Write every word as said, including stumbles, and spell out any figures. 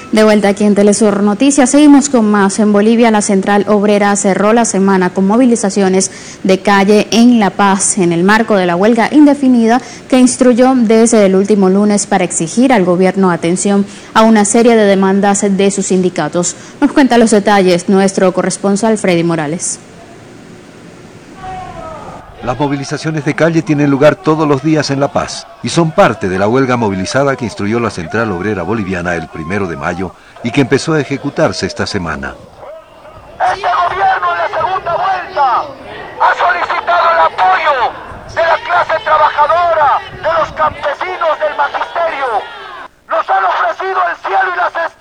De vuelta aquí en Telesur Noticias, seguimos con más. En Bolivia, la Central Obrera cerró la semana con movilizaciones de calle en La Paz, en el marco de la huelga indefinida que instruyó desde el último lunes para exigir al gobierno atención a una serie de demandas de sus sindicatos. Nos cuenta los detalles nuestro corresponsal Freddy Morales. Las movilizaciones de calle tienen lugar todos los días en La Paz y son parte de la huelga movilizada que instruyó la Central Obrera Boliviana el primero de mayo y que empezó a ejecutarse esta semana. Este gobierno en la segunda vuelta ha solicitado el apoyo de la clase trabajadora, de los campesinos, del magisterio. Nos han ofrecido el cielo y las estrellas.